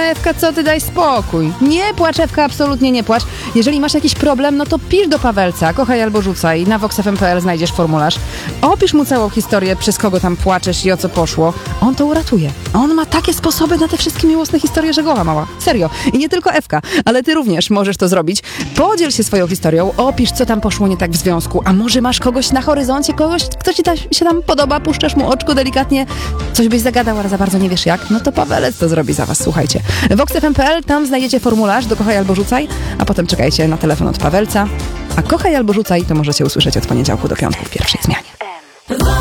Ewka, co ty, daj spokój. Nie płacz, Ewka, absolutnie nie płacz. Jeżeli masz jakiś problem, no to pisz do Pawelca, kochaj albo rzucaj. Na voxfm.pl znajdziesz formularz. Opisz mu całą historię, przez kogo tam płaczesz i o co poszło. On to uratuje. On ma takie sposoby na te wszystkie miłosne historie, że głowa mała. Serio. I nie tylko Ewka, ale ty również możesz to zrobić. Podziel się swoją historią, opisz, co tam poszło nie tak w związku. A może masz kogoś na horyzoncie, kogoś, kto ci się tam podoba, puszczasz mu oczko delikatnie, coś byś zagadał, ale za bardzo nie wiesz jak, no to Pawelec to zrobi za was, słuchajcie. voxfm.pl, tam znajdziecie formularz do kochaj albo rzucaj, a potem czekajcie na telefon od Pawelca. A kochaj albo rzucaj to możecie usłyszeć od poniedziałku do piątku w pierwszej zmianie.